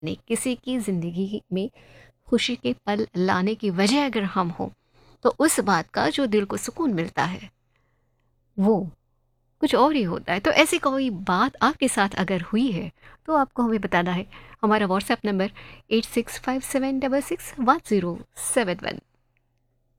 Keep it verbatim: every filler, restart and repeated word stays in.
ने किसी की ज़िंदगी में खुशी के पल लाने की वजह अगर हम हों, तो उस बात का जो दिल को सुकून मिलता है वो कुछ और ही होता है। तो ऐसी कोई बात आपके साथ अगर हुई है तो आपको हमें बताना है। हमारा WhatsApp number eight six five seven double six one zero seven one.